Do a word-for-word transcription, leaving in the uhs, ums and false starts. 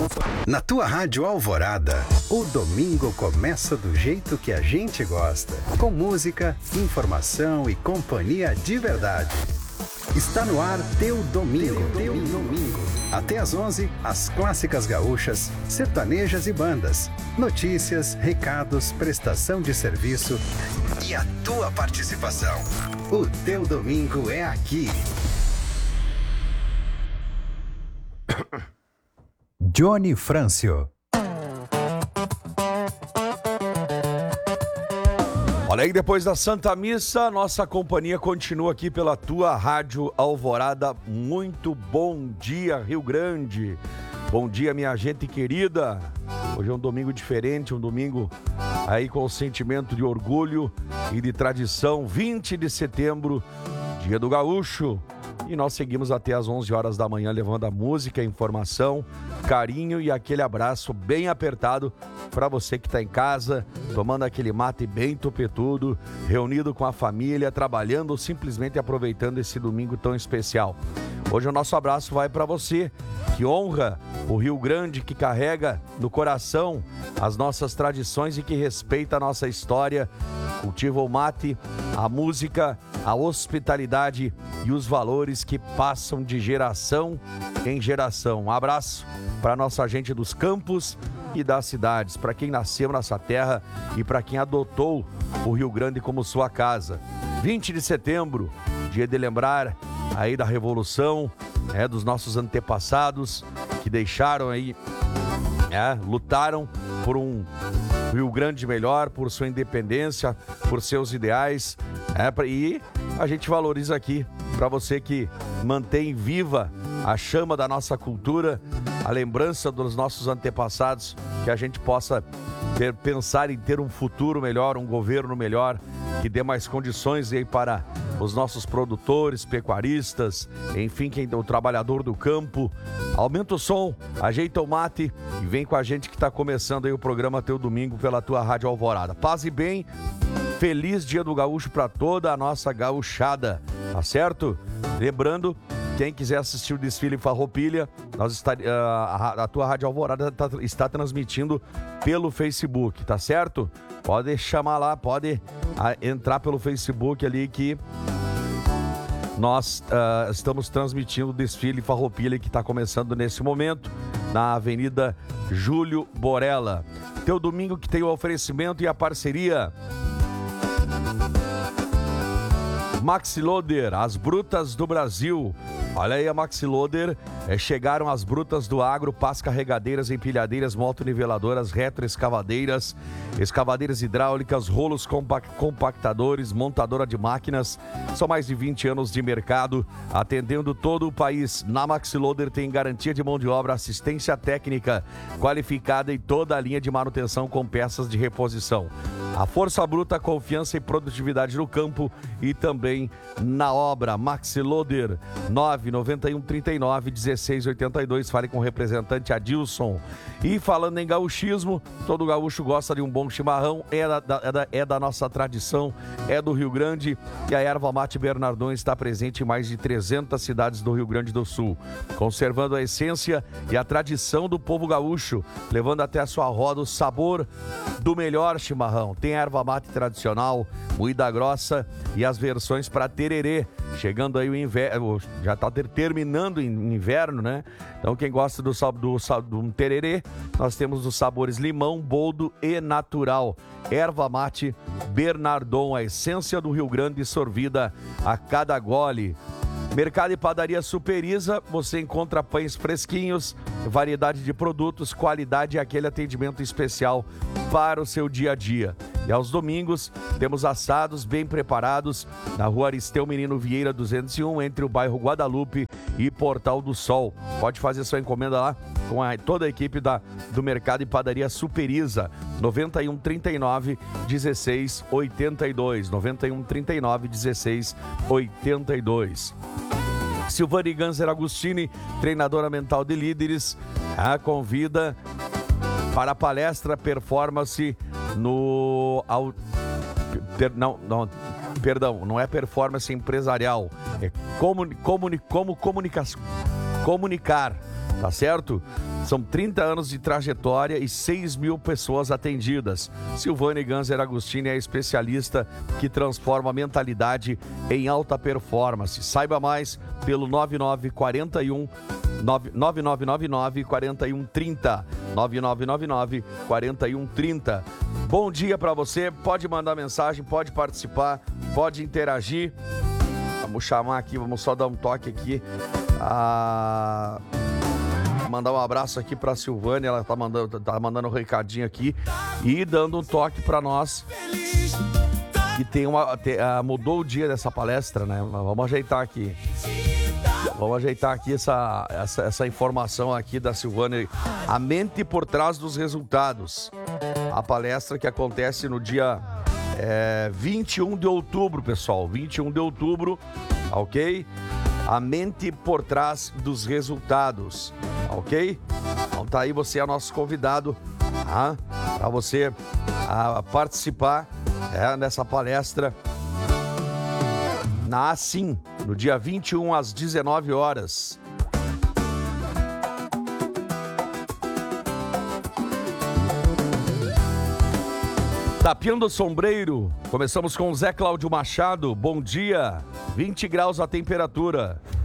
Na tua Rádio Alvorada, o domingo começa do jeito que a gente gosta, com música, informação e companhia de verdade. Está no ar Teu Domingo. Teu Domingo. Até às onze, as clássicas gaúchas, sertanejas e bandas. Notícias, recados, prestação de serviço e a tua participação. O Teu Domingo é aqui. Johnny Francio. Olha aí, depois da Santa Missa, nossa companhia continua aqui pela tua Rádio Alvorada. Muito bom dia, Rio Grande. Bom dia, minha gente querida. Hoje é um domingo diferente, um domingo aí com o sentimento de orgulho e de tradição. vinte de setembro, dia do gaúcho. E nós seguimos até às onze horas da manhã levando a música, a informação, carinho e aquele abraço bem apertado para você que está em casa, tomando aquele mate bem topetudo, reunido com a família, trabalhando ou simplesmente aproveitando esse domingo tão especial. Hoje o nosso abraço vai para você, que honra o Rio Grande, que carrega no coração as nossas tradições e que respeita a nossa história, cultiva o mate, a música, a hospitalidade e os valores que passam de geração em geração. Um abraço para nossa gente dos campos e das cidades, para quem nasceu nessa terra e para quem adotou o Rio Grande como sua casa. vinte de setembro, dia de lembrar aí da Revolução, é, dos nossos antepassados que deixaram aí, é, lutaram por um Rio Grande melhor, por sua independência, por seus ideais, é, e a gente valoriza aqui para você que mantém viva a chama da nossa cultura, a lembrança dos nossos antepassados, que a gente possa ter, pensar em ter um futuro melhor, um governo melhor, que dê mais condições aí para os nossos produtores, pecuaristas, enfim, quem, o trabalhador do campo. Aumenta o som, ajeita o mate e vem com a gente que está começando aí o programa Teu Domingo pela tua Rádio Alvorada. Paz e bem, feliz Dia do Gaúcho para toda a nossa gauchada, tá certo? Lembrando, quem quiser assistir o desfile Farroupilha, nós está, a, a tua Rádio Alvorada tá, está transmitindo pelo Facebook, tá certo? Pode chamar lá, pode a, entrar pelo Facebook ali que nós uh, estamos transmitindo o desfile Farroupilha que está começando nesse momento na Avenida Júlio Borella. Teu Domingo que tem o oferecimento e a parceria Maxi Loader, as brutas do Brasil. Olha aí a Maxi Loader, é, chegaram as brutas do agro, pás carregadeiras, empilhadeiras, motoniveladoras, retroescavadeiras, escavadeiras hidráulicas, rolos compact, compactadores, montadora de máquinas. São mais de vinte anos de mercado, atendendo todo o país. Na Maxi Loader tem garantia de mão de obra, assistência técnica qualificada e toda a linha de manutenção com peças de reposição. A força bruta, confiança e produtividade no campo e também na obra. Maxi Loader, nove nove um, trinta e nove, dezesseis oitenta e dois. Fale com o representante Adilson. E falando em gauchismo, todo gaúcho gosta de um bom chimarrão, é da, da, é da, é da nossa tradição, é do Rio Grande, e a erva mate Bernardon está presente em mais de trezentas cidades do Rio Grande do Sul, conservando a essência e a tradição do povo gaúcho, levando até a sua roda o sabor do melhor chimarrão. Tem a erva mate tradicional, moída grossa e as versões para tererê. Chegando aí o inverno, já está terminando o inverno, né? Então quem gosta do, do, do tererê, nós temos os sabores limão, boldo e natural. Erva mate Bernardon, a essência do Rio Grande sorvida a cada gole. Mercado e Padaria Superiza, você encontra pães fresquinhos, variedade de produtos, qualidade e aquele atendimento especial para o seu dia a dia. E aos domingos temos assados bem preparados na Rua Aristeu Menino Vieira duzentos e um, entre o bairro Guadalupe e Portal do Sol. Pode fazer sua encomenda lá com a, toda a equipe da, do Mercado e Padaria Superiza. nove um, trinta e nove, dezesseis oitenta e dois. nove um, trinta e nove, dezesseis oitenta e dois. Silvane Ganser Agostini, treinadora mental de líderes, a convida para a palestra Performance no... Ao, per, não, não, perdão, não é performance empresarial, é comuni, comuni, como comunicação, comunicar. tá certo? São trinta anos de trajetória e seis mil pessoas atendidas. Silvane Ganser Agostini é especialista que transforma a mentalidade em alta performance. Saiba mais pelo nove nove quatro um nove nove nove nove quatro um três zero nove nove nove nove quatro um três zero. Bom dia para você, pode mandar mensagem, pode participar, pode interagir. Vamos chamar aqui, vamos só dar um toque aqui. Ah, mandar um abraço aqui para a Silvane, ela tá mandando, tá mandando um recadinho aqui e dando um toque para nós. Que tem uma, tem, ah, mudou o dia dessa palestra, né? Vamos ajeitar aqui. Vamos ajeitar aqui essa, essa, essa informação aqui da Silvane. A mente por trás dos resultados. A palestra que acontece no dia é, vinte e um de outubro, pessoal. vinte e um de outubro, ok? A mente por trás dos resultados, ok? Então tá aí, você é nosso convidado, tá? Para você a, participar é, nessa palestra na Assim, no dia vinte e um às dezenove horas. Tapiando o Sombreiro, começamos com o Zé Cláudio Machado. Bom dia, vinte graus a temperatura.